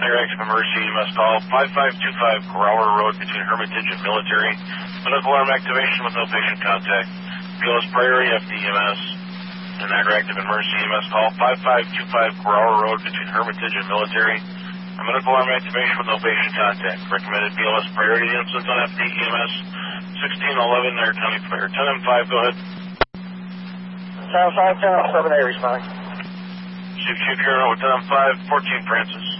Active Emergency EMS call, 5525 Grower Road between Hermitage and Military. Medical alarm activation with no patient contact. BLS priority FDEMS. And Active Emergency EMS call, 5525 Grower Road between Hermitage and Military. A medical alarm activation with no patient contact. Recommended BLS priority incident on FDEMS. 1611 there, County Fire. 10M5, go ahead. 10M5, 10M7A responding. Chief Hero with 10M5, 14 Francis.